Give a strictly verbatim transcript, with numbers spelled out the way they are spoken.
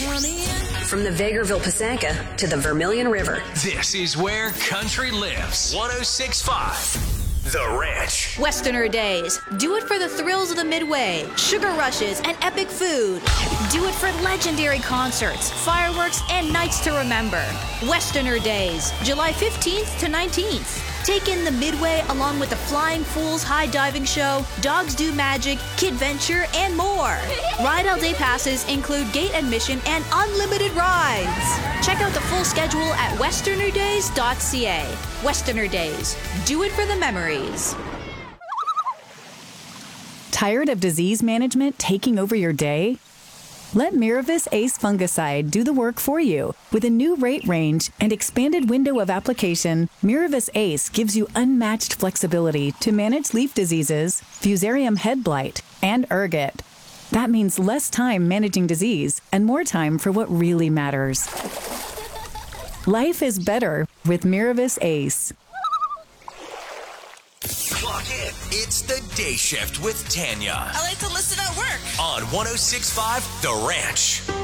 From the Vegreville Pasanka to the Vermilion River. This is where country lives. one oh six point five. The Ranch. Westerner Days. Do it for the thrills of the Midway, sugar rushes, and epic food. Do it for legendary concerts, fireworks, and nights to remember. Westerner Days, July fifteenth to nineteenth. Take in the Midway along with the Flying Fools High Diving Show, Dogs Do Magic, Kid Venture, and more. Ride All Day passes include gate admission and unlimited rides. Check out the full schedule at westerner days dot c a. Westerner Days. Do it for the memories. Tired of disease management taking over your day? Let Miravis Ace Fungicide do the work for you. With a new rate range and expanded window of application, Miravis Ace gives you unmatched flexibility to manage leaf diseases, Fusarium head blight, and ergot. That means less time managing disease and more time for what really matters. Life is better with Miravis Ace. Clock in. It's the Day Shift with Tanya. I like to listen at work. On one oh six point five The Ranch.